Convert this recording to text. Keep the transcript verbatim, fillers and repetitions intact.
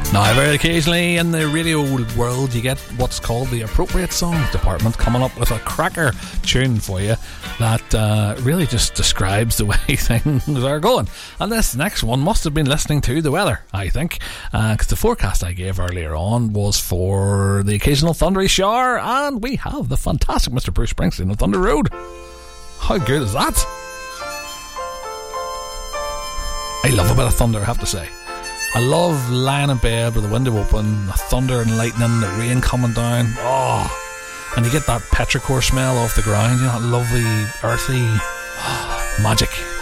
Now, very occasionally in the radio world you get what's called the appropriate songs department coming up with a cracker tune for you that uh, really just describes the way things are going. And this next one must have been listening to the weather, I think, because uh, the forecast I gave earlier on was for the occasional thundery shower, and we have the fantastic Mister Bruce Springsteen of Thunder Road. How good is that? I love a bit of thunder, I have to say. I love lying in bed with the window open, the thunder and lightning, the rain coming down. Oh, and you get that petrichor smell off the ground, you know, that lovely, earthy magic.